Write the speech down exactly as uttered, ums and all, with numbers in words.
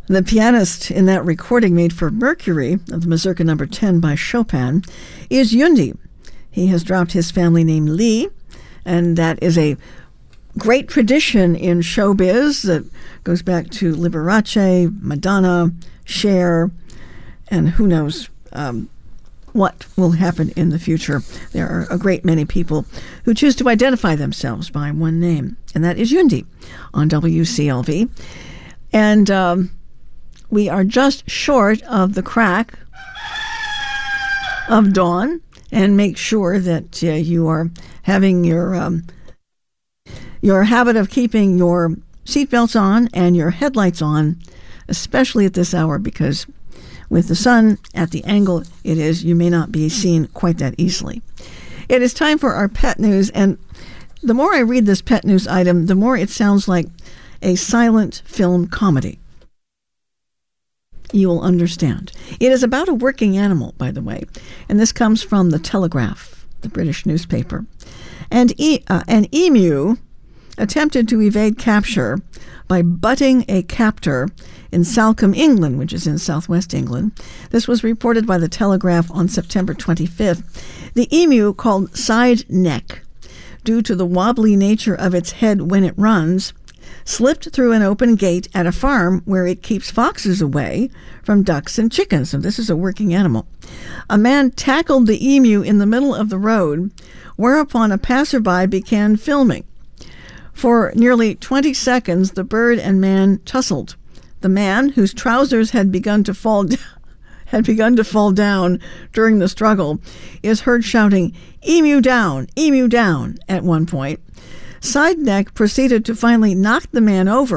The pianist in that recording made for Mercury of the Mazurka number ten by Chopin is Yundi. He has dropped his family name Lee, and that is a great tradition in showbiz that goes back to Liberace, Madonna, Cher, and who knows um, what will happen in the future. There are a great many people who choose to identify themselves by one name, and that is Yundi on W C L V. And um, we are just short of the crack of dawn, and make sure that uh, you are having your um, your habit of keeping your seatbelts on and your headlights on, especially at this hour, because with the sun at the angle it is, you may not be seen quite that easily. It is time for our pet news, and the more I read this pet news item, the more it sounds like a silent film comedy. You will understand. It is about a working animal, by the way, and this comes from The Telegraph, the British newspaper. And e- uh, an emu attempted to evade capture by butting a captor in Salcombe, England, which is in southwest England. This was reported by The Telegraph on September twenty-fifth. The emu, called Side Neck, due to the wobbly nature of its head when it runs, slipped through an open gate at a farm where it keeps foxes away from ducks and chickens. So this is a working animal. A man tackled the emu in the middle of the road, whereupon a passerby began filming. For nearly twenty seconds, the bird and man tussled. The man, whose trousers had begun to fall down, had begun to fall down during the struggle, is heard shouting, "Emu down, emu down," at one point. Side Neck proceeded to finally knock the man over